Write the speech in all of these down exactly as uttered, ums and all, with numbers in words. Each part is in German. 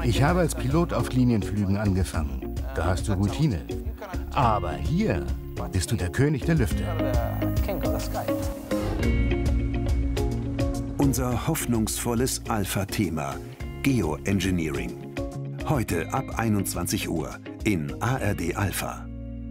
Ich habe als Pilot auf Linienflügen angefangen. Da hast du Routine. Aber hier bist du der König der Lüfte. Unser hoffnungsvolles Alpha-Thema Geoengineering. Heute ab einundzwanzig Uhr in A R D Alpha.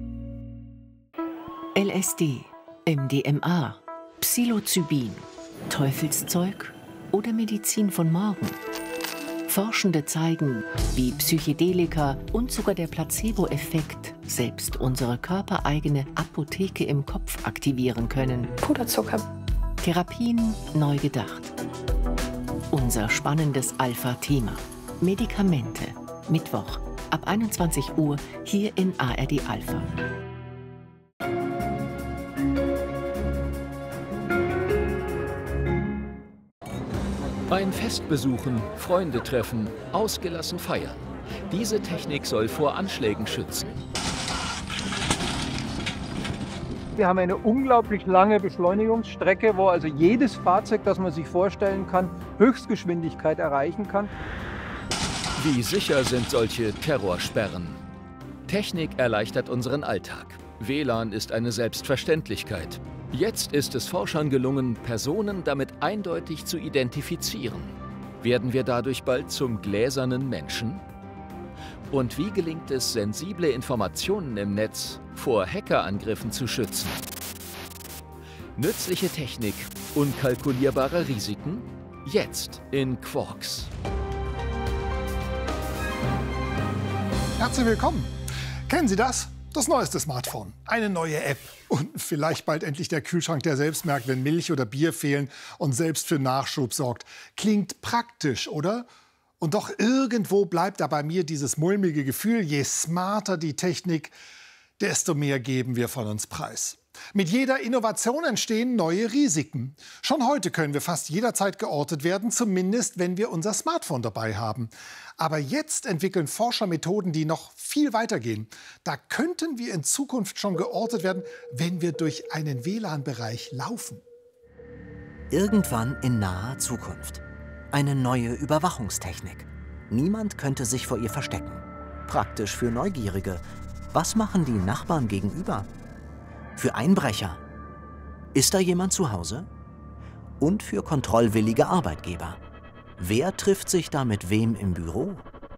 L S D, M D M A, Psilocybin, Teufelszeug oder Medizin von morgen? Forschende zeigen, wie Psychedelika und sogar der Placebo-Effekt selbst unsere körpereigene Apotheke im Kopf aktivieren können. Puderzucker. Therapien neu gedacht. Unser spannendes Alpha-Thema. Medikamente. Mittwoch ab einundzwanzig Uhr hier in A R D Alpha. Ein Fest besuchen, Freunde treffen, ausgelassen feiern. Diese Technik soll vor Anschlägen schützen. Wir haben eine unglaublich lange Beschleunigungsstrecke, wo also jedes Fahrzeug, das man sich vorstellen kann, Höchstgeschwindigkeit erreichen kann. Wie sicher sind solche Terrorsperren? Technik erleichtert unseren Alltag. W L A N ist eine Selbstverständlichkeit. Jetzt ist es Forschern gelungen, Personen damit eindeutig zu identifizieren. Werden wir dadurch bald zum gläsernen Menschen? Und wie gelingt es, sensible Informationen im Netz vor Hackerangriffen zu schützen? Nützliche Technik, unkalkulierbare Risiken? Jetzt in Quarks. Herzlich willkommen. Kennen Sie das? Das neueste Smartphone, eine neue App und vielleicht bald endlich der Kühlschrank, der selbst merkt, wenn Milch oder Bier fehlen und selbst für Nachschub sorgt. Klingt praktisch, oder? Und doch irgendwo bleibt da bei mir dieses mulmige Gefühl, je smarter die Technik, desto mehr geben wir von uns preis. Mit jeder Innovation entstehen neue Risiken. Schon heute können wir fast jederzeit geortet werden, zumindest wenn wir unser Smartphone dabei haben. Aber jetzt entwickeln Forscher Methoden, die noch viel weiter gehen. Da könnten wir in Zukunft schon geortet werden, wenn wir durch einen W L A N-Bereich laufen. Irgendwann in naher Zukunft. Eine neue Überwachungstechnik. Niemand könnte sich vor ihr verstecken. Praktisch für Neugierige. Was machen die Nachbarn gegenüber? Für Einbrecher. Ist da jemand zu Hause? Und für kontrollwillige Arbeitgeber. Wer trifft sich da mit wem im Büro?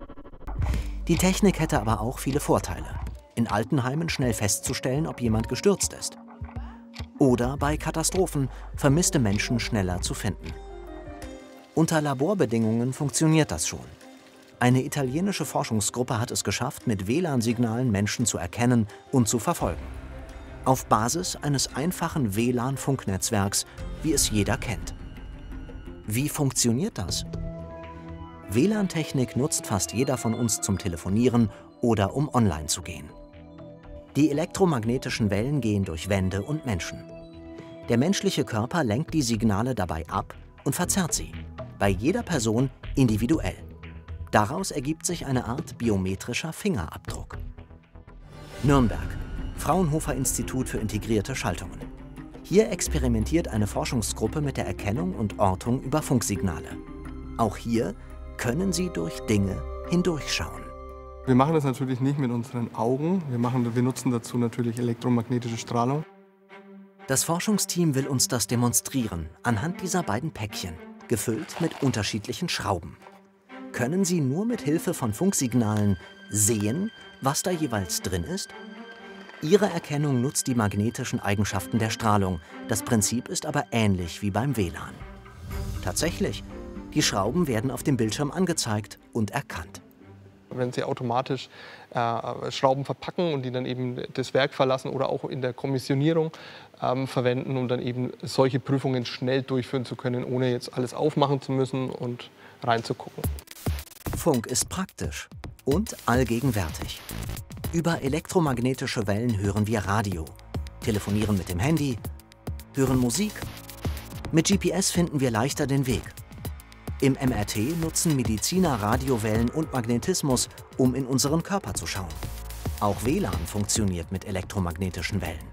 Die Technik hätte aber auch viele Vorteile. In Altenheimen schnell festzustellen, ob jemand gestürzt ist. Oder bei Katastrophen vermisste Menschen schneller zu finden. Unter Laborbedingungen funktioniert das schon. Eine italienische Forschungsgruppe hat es geschafft, mit W L A N-Signalen Menschen zu erkennen und zu verfolgen. Auf Basis eines einfachen W L A N-Funknetzwerks, wie es jeder kennt. Wie funktioniert das? W L A N-Technik nutzt fast jeder von uns zum Telefonieren oder um online zu gehen. Die elektromagnetischen Wellen gehen durch Wände und Menschen. Der menschliche Körper lenkt die Signale dabei ab und verzerrt sie. Bei jeder Person individuell. Daraus ergibt sich eine Art biometrischer Fingerabdruck. Nürnberg. Fraunhofer-Institut für integrierte Schaltungen. Hier experimentiert eine Forschungsgruppe mit der Erkennung und Ortung über Funksignale. Auch hier können sie durch Dinge hindurchschauen. Wir machen das natürlich nicht mit unseren Augen. Wir, machen, wir nutzen dazu natürlich elektromagnetische Strahlung. Das Forschungsteam will uns das demonstrieren anhand dieser beiden Päckchen, gefüllt mit unterschiedlichen Schrauben. Können Sie nur mit Hilfe von Funksignalen sehen, was da jeweils drin ist? Ihre Erkennung nutzt die magnetischen Eigenschaften der Strahlung. Das Prinzip ist aber ähnlich wie beim W L A N. Tatsächlich, die Schrauben werden auf dem Bildschirm angezeigt und erkannt. Wenn Sie automatisch äh, Schrauben verpacken und die dann eben das Werk verlassen oder auch in der Kommissionierung ähm, verwenden, um dann eben solche Prüfungen schnell durchführen zu können, ohne jetzt alles aufmachen zu müssen und reinzugucken. Funk ist praktisch und allgegenwärtig. Über elektromagnetische Wellen hören wir Radio, telefonieren mit dem Handy, hören Musik. Mit G P S finden wir leichter den Weg. Im M R T nutzen Mediziner Radiowellen und Magnetismus, um in unseren Körper zu schauen. Auch W L A N funktioniert mit elektromagnetischen Wellen.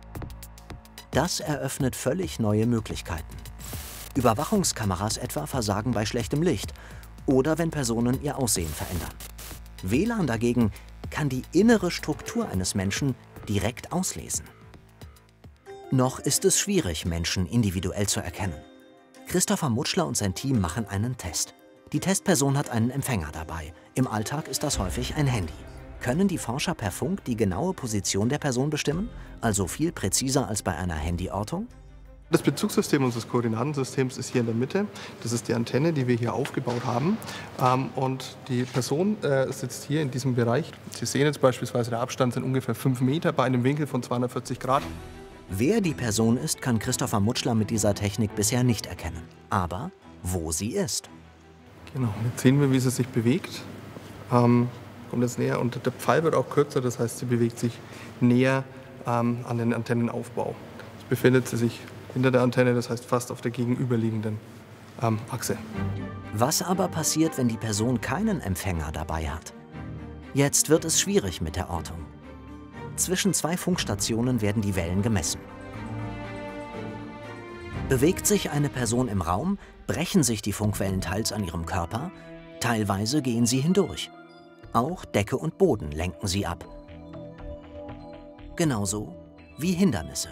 Das eröffnet völlig neue Möglichkeiten. Überwachungskameras etwa versagen bei schlechtem Licht oder wenn Personen ihr Aussehen verändern. W L A N dagegen kann die innere Struktur eines Menschen direkt auslesen. Noch ist es schwierig, Menschen individuell zu erkennen. Christopher Mutschler und sein Team machen einen Test. Die Testperson hat einen Empfänger dabei. Im Alltag ist das häufig ein Handy. Können die Forscher per Funk die genaue Position der Person bestimmen? Also viel präziser als bei einer Handyortung? Das Bezugssystem unseres Koordinatensystems ist hier in der Mitte. Das ist die Antenne, die wir hier aufgebaut haben. Und die Person sitzt hier in diesem Bereich. Sie sehen jetzt beispielsweise, der Abstand sind ungefähr fünf Meter bei einem Winkel von zweihundertvierzig Grad. Wer die Person ist, kann Christopher Mutschler mit dieser Technik bisher nicht erkennen. Aber wo sie ist. Genau, jetzt sehen wir, wie sie sich bewegt. Ähm, kommt jetzt näher und der Pfeil wird auch kürzer, das heißt, sie bewegt sich näher ähm, an den Antennenaufbau. Jetzt befindet sie sich hinter der Antenne, das heißt fast auf der gegenüberliegenden ähm, Achse. Was aber passiert, wenn die Person keinen Empfänger dabei hat? Jetzt wird es schwierig mit der Ortung. Zwischen zwei Funkstationen werden die Wellen gemessen. Bewegt sich eine Person im Raum, brechen sich die Funkwellen teils an ihrem Körper, teilweise gehen sie hindurch. Auch Decke und Boden lenken sie ab. Genauso wie Hindernisse.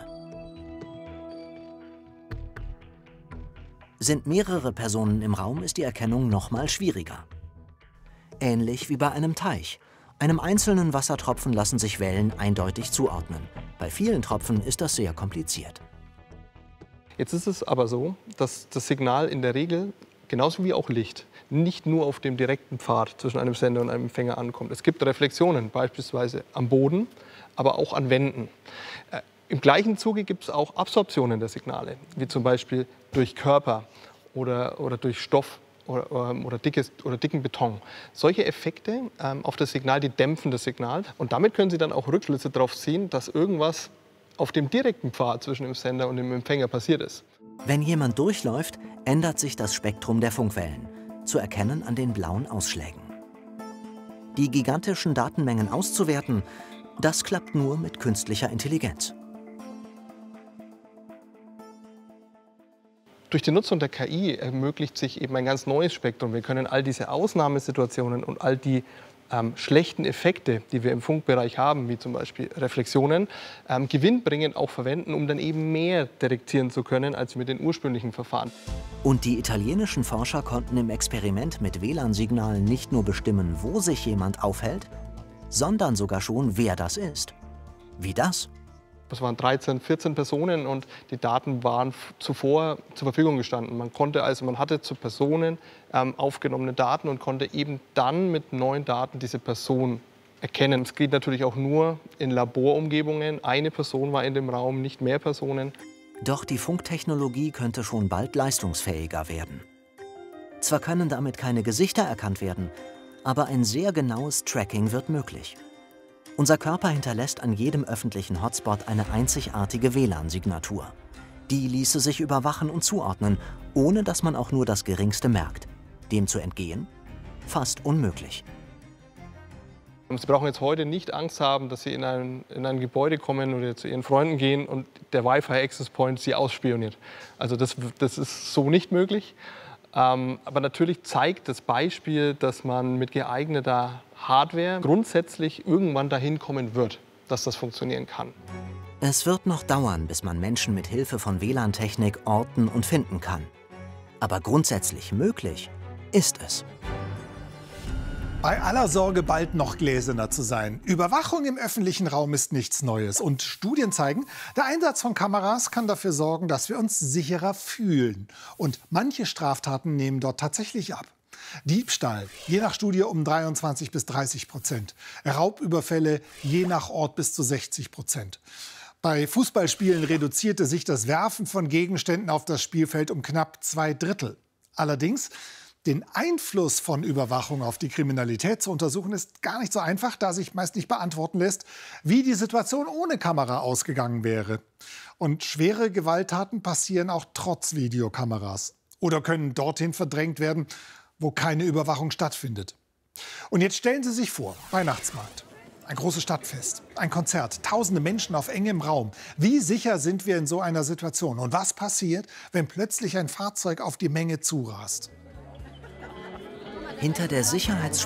Sind mehrere Personen im Raum, ist die Erkennung noch mal schwieriger. Ähnlich wie bei einem Teich. Einem einzelnen Wassertropfen lassen sich Wellen eindeutig zuordnen. Bei vielen Tropfen ist das sehr kompliziert. Jetzt ist es aber so, dass das Signal in der Regel, genauso wie auch Licht, nicht nur auf dem direkten Pfad zwischen einem Sender und einem Empfänger ankommt. Es gibt Reflexionen, beispielsweise am Boden, aber auch an Wänden. Äh, Im gleichen Zuge gibt es auch Absorptionen der Signale, wie zum Beispiel durch Körper oder, oder durch Stoff oder, oder, dickes, oder dicken Beton. Solche Effekte ähm, auf das Signal, die dämpfen das Signal. Und damit können Sie dann auch Rückschlüsse darauf ziehen, dass irgendwas auf dem direkten Pfad zwischen dem Sender und dem Empfänger passiert ist. Wenn jemand durchläuft, ändert sich das Spektrum der Funkwellen, zu erkennen an den blauen Ausschlägen. Die gigantischen Datenmengen auszuwerten, das klappt nur mit künstlicher Intelligenz. Durch die Nutzung der K I ermöglicht sich eben ein ganz neues Spektrum. Wir können all diese Ausnahmesituationen und all die ähm, schlechten Effekte, die wir im Funkbereich haben, wie zum Beispiel Reflexionen, ähm, gewinnbringend auch verwenden, um dann eben mehr detektieren zu können als mit den ursprünglichen Verfahren. Und die italienischen Forscher konnten im Experiment mit W L A N-Signalen nicht nur bestimmen, wo sich jemand aufhält, sondern sogar schon, wer das ist. Wie das? Das waren dreizehn, vierzehn Personen und die Daten waren zuvor zur Verfügung gestanden. Man konnte also, man hatte zu Personen ähm, aufgenommene Daten und konnte eben dann mit neuen Daten diese Person erkennen. Es geht natürlich auch nur in Laborumgebungen. Eine Person war in dem Raum, nicht mehr Personen. Doch die Funktechnologie könnte schon bald leistungsfähiger werden. Zwar können damit keine Gesichter erkannt werden, aber ein sehr genaues Tracking wird möglich. Unser Körper hinterlässt an jedem öffentlichen Hotspot eine einzigartige W L A N-Signatur. Die ließe sich überwachen und zuordnen, ohne dass man auch nur das Geringste merkt. Dem zu entgehen? Fast unmöglich. Sie brauchen jetzt heute nicht Angst haben, dass Sie in ein, in ein Gebäude kommen oder zu Ihren Freunden gehen und der Wi-Fi-Access-Point Sie ausspioniert. Also das, das ist so nicht möglich. Ähm, aber natürlich zeigt das Beispiel, dass man mit geeigneter Hardware grundsätzlich irgendwann dahin kommen wird, dass das funktionieren kann. Es wird noch dauern, bis man Menschen mit Hilfe von W L A N-Technik orten und finden kann. Aber grundsätzlich möglich ist es. Bei aller Sorge, bald noch gläserner zu sein. Überwachung im öffentlichen Raum ist nichts Neues. Und Studien zeigen, der Einsatz von Kameras kann dafür sorgen, dass wir uns sicherer fühlen. Und manche Straftaten nehmen dort tatsächlich ab. Diebstahl, je nach Studie um dreiundzwanzig bis dreißig Prozent. Raubüberfälle, je nach Ort bis zu sechzig Prozent. Bei Fußballspielen reduzierte sich das Werfen von Gegenständen auf das Spielfeld um knapp zwei Drittel. Allerdings, den Einfluss von Überwachung auf die Kriminalität zu untersuchen, ist gar nicht so einfach, da sich meist nicht beantworten lässt, wie die Situation ohne Kamera ausgegangen wäre. Und schwere Gewalttaten passieren auch trotz Videokameras oder können dorthin verdrängt werden, wo keine Überwachung stattfindet. Und jetzt stellen Sie sich vor, Weihnachtsmarkt, ein großes Stadtfest, ein Konzert, tausende Menschen auf engem Raum. Wie sicher sind wir in so einer Situation? Und was passiert, wenn plötzlich ein Fahrzeug auf die Menge zurast? Hinter der Sicherheitssperre